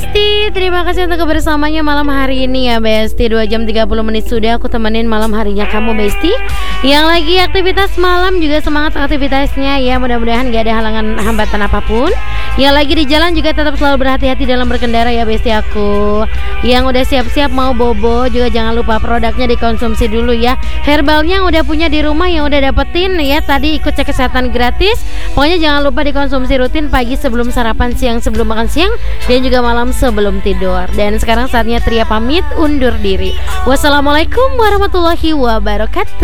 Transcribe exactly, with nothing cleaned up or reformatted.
Besti, terima kasih untuk kebersamanya malam hari ini ya Besti. Dua jam tiga puluh menit sudah aku temenin malam harinya kamu Besti. Yang lagi aktivitas malam juga semangat aktivitasnya ya. Mudah-mudahan gak ada halangan hambatan apapun. Yang lagi di jalan juga tetap selalu berhati-hati dalam berkendara ya Besti aku. Yang udah siap-siap mau bobo juga jangan lupa produknya dikonsumsi dulu ya. Herbalnya yang udah punya di rumah, yang udah dapetin ya tadi ikut cek kesehatan gratis. Pokoknya jangan lupa dikonsumsi rutin pagi sebelum sarapan, siang sebelum makan siang, dan juga malam sebelum tidur. Dan sekarang saatnya Tria pamit undur diri. Wassalamualaikum warahmatullahi wabarakatuh.